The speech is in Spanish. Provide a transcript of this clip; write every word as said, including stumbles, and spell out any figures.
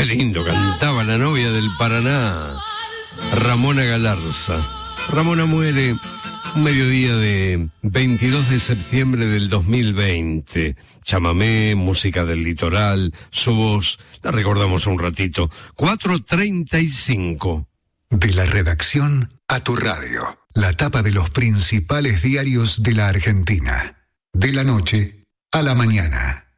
Qué lindo cantaba la novia del Paraná, Ramona Galarza. Ramona muere un mediodía de veintidós de septiembre del dos mil veinte. Chamamé, música del litoral, su voz, la recordamos un ratito. cuatro treinta y cinco. De la redacción a tu radio. La tapa de los principales diarios de la Argentina. De la noche a la mañana.